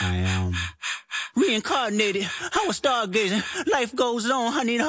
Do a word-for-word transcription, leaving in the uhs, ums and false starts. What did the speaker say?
I am reincarnated. I was stargazing. Life goes on. I need a